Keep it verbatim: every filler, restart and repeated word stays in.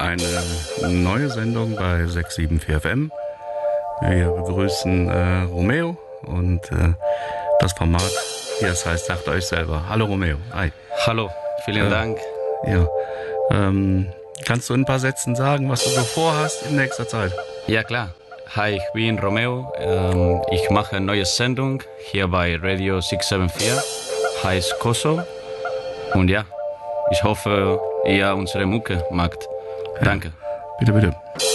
eine neue Sendung bei sechs sieben vier F M. Wir begrüßen äh, Romeo und äh, das Format, wie es heißt, sagt euch selber. Hallo Romeo. Hi. Hallo, vielen äh, Dank. Ja. Ähm, kannst du in ein paar Sätzen sagen, was du so vorhast in nächster Zeit? Ja, klar. Hi, ich bin Romeo. Ähm, ich mache eine neue Sendung hier bei Radio sechs sieben vier. Heißt Koso. Und ja, ich hoffe, ihr unsere Mucke magt. Danke. Ja, bitte, bitte.